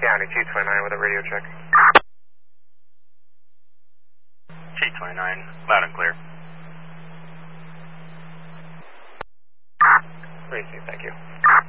County, T29 with a radio check. T29, loud and clear. Racing, thank you.